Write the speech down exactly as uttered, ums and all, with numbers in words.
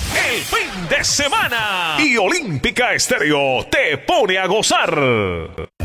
el fin de semana. Y Olímpica Estéreo te pone a gozar.